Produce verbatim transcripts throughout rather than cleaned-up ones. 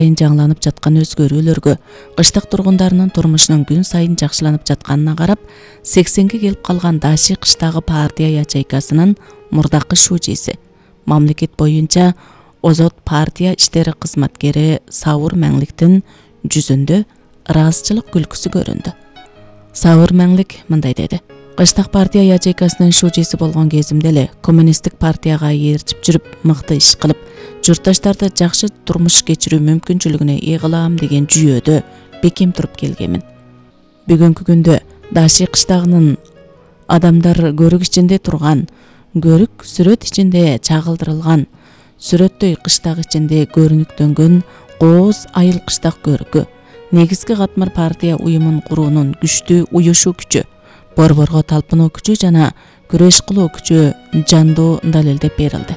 жаңыланып жаткан өзгөрүүлөргө, кыштак тургундарынын турмушунун күн сайын жакшыланып жатканына карап, сексенге келип калган Даши кыштагы партия ячейкасынын мурдакы шужиси, мамлекет боюнча озот партия иштери кызматкери Сауыр Мәңликтин жүзүндө ыраазычылык күлкүсү көрүндү. Сауыр Мәңлик мындай деди: Кыштак партия ячейкасынын шужиси болгон кезимде эле коммунисттик партияга ээрчип жүрүп, мыкты иш кылып, журтташтарды жакшы турмуш кечирүү мүмкүнчүлүгүнө ээ кылам деген жүйөдө бекем туруп келгенмин. Бүгүнкү күндө Даши кыштагынын адамдар көрүк ичинде турган, көрүк сүрөт ичинде чагылдырылган, сүрөттөй кыштак ичинде көрүнүктөнгөн кооз айыл кыштак көрүкү, негизги катмар партия уюмун куруунун күчтүү уюшуу күчү, борборго талпынуу күчү жана күрөш кылуу күчү жандуу далилдеп берилди.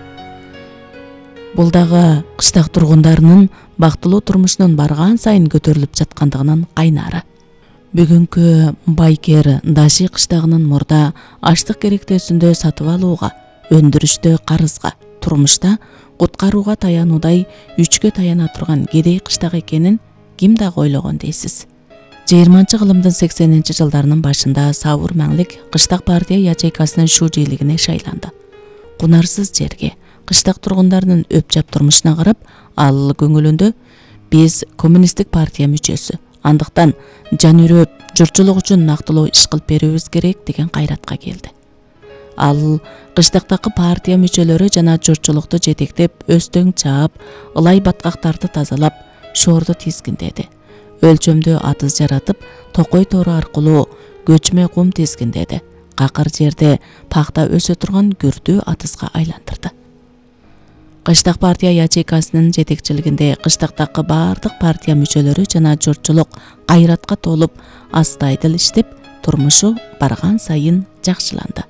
Бул дагы кыштак тургундарынын бактылуу турмушунун барган сайын көтөрүлүп жаткандыгынын кайнары. Бүгүнкү байкер Даши кыштагынын мурда аштык керектөөсүндө сатып алууга, өндүрүштө карызга, турмушта куткарууга таянуудай үчкө таяна турган кедей кыштак экенин ким дагы ойлогон дейсиз? жыйырманчы кылымдын сексенинчи жылдарынын башында Сауыр Мәңлик кыштак партия ячейкасынын шужийлигине шайланды. Кунарсыз жерге, кыштак тургундарынын өпчап турмушуна карап, ал көңүлүндө биз коммунисттик партия мүчөсү, андыктан жан үрөп, журтчулук үчүн нактылуу иш кылып берүүбүз керек деген кайратка келди. Ал кыштактагы партия мүчөлөрү жана журтчулукту жетектеп, өстөң чаап, ылай баткактарды тазалап, шоорду тизгиндеди. Өлчөмдүү атыз жаратып, токой тору аркылуу көчмө кум тизгиндеди. Какыр жерде пакта өсө турган күрдүү атызга айландырды. Кыштак партия ячейкасынын жетекчилигинде кыштактагы бардык партия мүчөлөрү жана журтчулук кайратка толуп, астайдыл иштеп, турмушу барган сайын жакшыланды.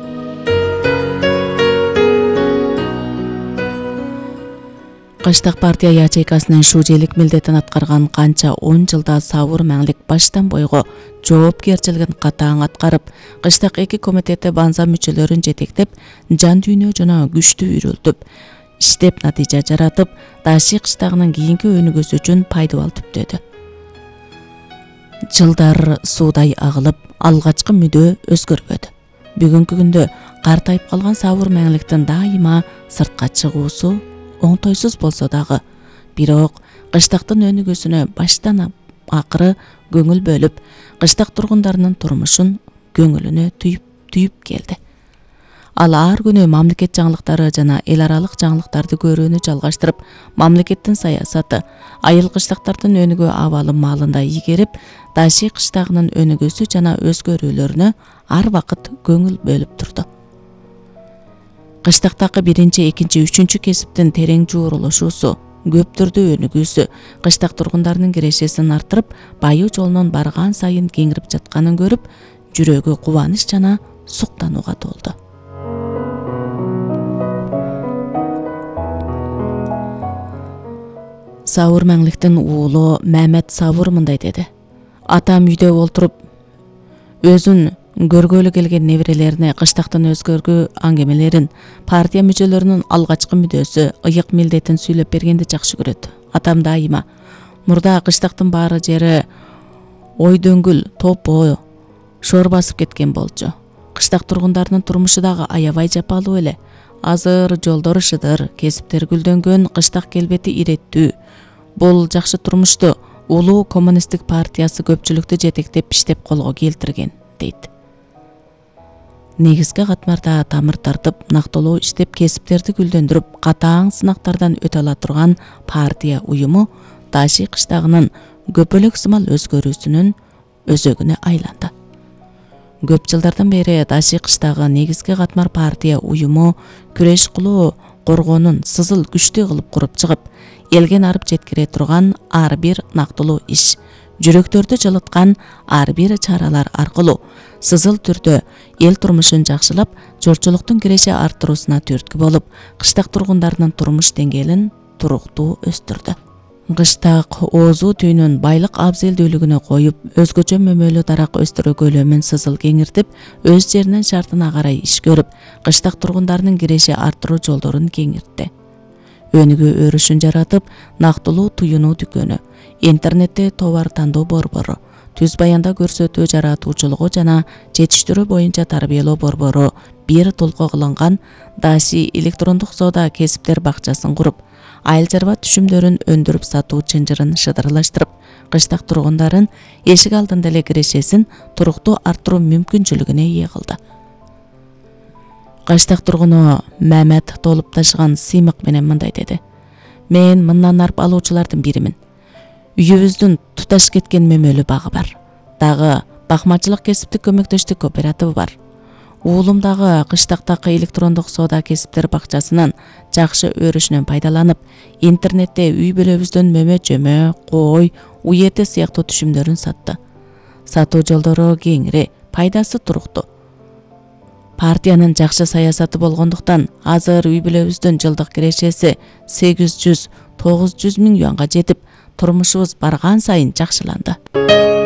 Кыштак партия ячейкасынын шужейлик милдетин аткарган канча он жылда Сауыр Мәңлик баштан бойго жоопкерчилигин катаң аткарып, кыштак эки комитети банза мүчөлөрүн жетектеп, жан дүйнө жана күчтүү үрүлтүп, иштеп натыйжа жаратып, Даши кыштагынын кийинки өнүгүүсү үчүн пайдабал түптөдү. Жылдар суудай агылып, алгачкы мүдөө өзгөрбөдү. Бүгүнкү күндө картайып калган Сауыр Мәңликтин дайыма сыртка чыгуусу оңтойсуз болсо дагы, бирок кыштактын өнүгүүсүнө баштан акыры көңүл бөлүп, кыштак тургундарынын турмушун көңүлүнө түйүп түйүп келди. Ал ар күнү мамлекет жаңылыктары жана эл аралык жаңылыктарды көрүүнү жалгаштырып, мамлекеттин саясаты, айыл кыштактардын өнүгүү абалы маалында ийгерип, Даши кыштагынын өнүгүүсү жана өзгөрүүлөрүнө ар вакыт көңүл бөлүп турду. Кыштактагы биринчи, экинчи, үчүнчү кесиптин терең жуурулушуусу, көп түрдүү өнүгүүсү кыштак тургундарынын кирешесин арттырып, байуу жолунун барган сайын кеңирип жатканын көрүп, жүрөгү кубаныч жана суктанууга толду. Сауыр Мәңликтин уулу Мәмет Сабыр мындай деди: Атам үйдө олтуруп, өзүн көргөлү келген неберелерине кыштактын өзгөргү аңгемелерин, партия мүчөлөрүнүн алгачкы мүдөөсү, ыйык милдетин сүйлөп бергенди жакшы көрөт. Атам дайыма: мурда кыштактын баары жери ой дөңгүл, топо, шор басып кеткен болчу. Кыштак тургундарынын турмушу дагы аябай жапалуу эле. Азыр жолдор шыдыр, кесиптер гүлдөнгөн, кыштак келбети иреттүү. Бул жакшы турмушту улуу коммунисттик партиясы көпчүлүктү жетектеп иштеп колго келтирген, дейт. Негизги катмарда тамыр тартып, нактылуу иштеп, кесиптерди гүлдөндүрүп, катаң сынактардан өтө ала турган партия уюму Даши кыштагынын көпөлөк сымал өзгөрүүсүнүн өзөгүнө айланды. Көп жылдардан бери Даши кыштагы негизги катмар партия уюму күрөш кылуу коргоонун сызыл күчтүү кылып куруп чыгып, элген арып жеткире турган ар бир нактылуу иш, жүрөктөрдү жылыткан ар бир чаралар аркылуу сызыл түрдө эл турмушун жакшылап, журтчулуктун киреше арттыруусуна түрткү болуп, кыштак тургундарынын турмуш деңгээлин туруктуу өстүрдү. Кыштак оозу түйүнүн байлык абзелдүүлүгүнө коюп, өзгөчө мөмөлүү дарак өстүрүү көлөмүн сызыл кеңиртип, өз жеринин шартына карай иш көрүп, кыштак тургундарынын киреше арттыруу жолдорун кеңиртти. өнүгүү өрүшүн жаратып, нактылуу туюнуу дүкөнү, интернетте товар тандоо борбору, түз баянда көрсөтүү жаратуучулугу жана жетиштирүү боюнча тарбиялоо борбору бир толко кылынган Даси электрондук соода кесиптер бакчасын куруп, айыл чарба түшүмдөрүн өндүрүп сатуу чынжырын шыдырлаштырып, кыштак тургундарын эшик алдында эле кирешесин туруктуу арттыруу мүмкүнчүлүгүнө ээ кылды. Кыштак тургуну Мамат толуп ташыган сыймык менен мындай деди: "Мен мындан арып алуучулардын биримин. Үйүбүздүн туташ кеткен мөмөлүү багы бар. Дагы бакмачылык кесиптик көмөктөштүк кооперативы бар. Уулум дагы кыштактагы электрондук соода кесиптер бакчасынын жакшы өрүшүнөн пайдаланып, интернетте үй бүлөбүздөн мөмө жөмө, кой, уй эте сыяктуу түшүмдөрүн сатты. Сатуу жолдору кеңири, пайдасы туруктуу. Партиянын жакшы саясаты болгондуктан азыр үй бүлөбүздүн жылдык кирешеси сегиз жүз тогуз жүз миң юанга жетип, турмушубуз барган сайын жакшыланды."